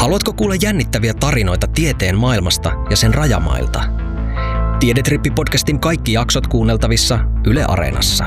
Haluatko kuulla jännittäviä tarinoita tieteen maailmasta ja sen rajamailta? Tiedetrippi-podcastin kaikki jaksot kuunneltavissa Yle Areenassa.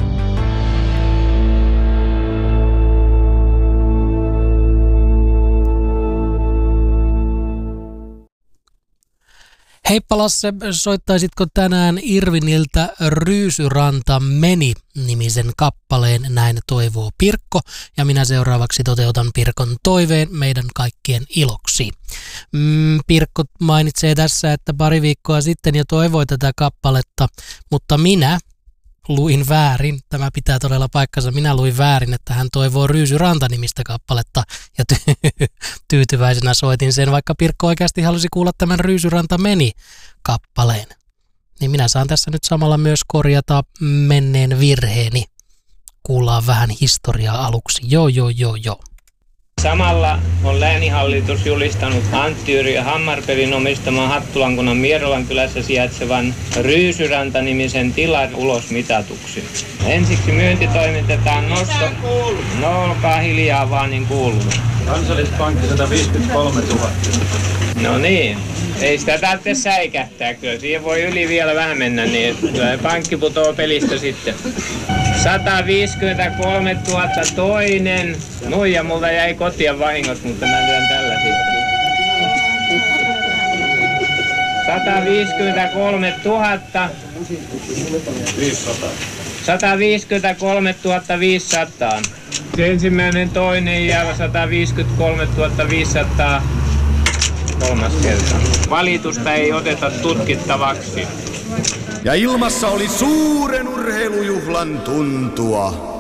Heippa Lasse, soittaisitko tänään Irviniltä Ryysyranta meni -nimisen kappaleen, näin toivoo Pirkko, ja minä seuraavaksi toteutan Pirkon toiveen meidän kaikkien iloksi. Pirkko mainitsee tässä, että pari viikkoa sitten jo toivoi tätä kappaletta, mutta minä luin väärin. Tämä pitää todella paikkansa. Minä luin väärin, että hän toivoo Ryysyranta-nimistä kappaletta ja tyytyväisenä soitin sen, vaikka Pirkko oikeasti halusi kuulla tämän Ryysyranta meni -kappaleen. Niin minä saan tässä nyt samalla myös korjata menneen virheeni. Kuullaan vähän historiaa aluksi. Joo. Samalla on lääninhallitus julistanut Antti Yrjö Hammarbergin omistaman Hattulankunnan Mierolan kylässä sijaitsevan Ryysyranta-nimisen tilan ulosmitatuksi. Ensiksi myynti toimitetaan nosto. No olkaa hiljaa vaan, niin kuuluu. Kansallispankki 153 000. No niin. Ei sitä tarvitse säikähtää, kyllä siihen voi yli vielä vähän mennä, niin kyllä pankki putoo pelistä sitten. 153 000 toinen. Nuija, multa jäi kotia vahingossa, mutta mä lyön tällä sitten. 153 000. 500. 153 500. Ensimmäinen, toinen ja 153 500. Kolmas kerta. Valitusta ei oteta tutkittavaksi. Ja ilmassa oli suuren urheilujuhlan tuntua.